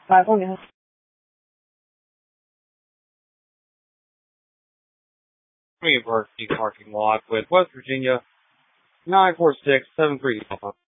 California. University parking lot with West Virginia 94673.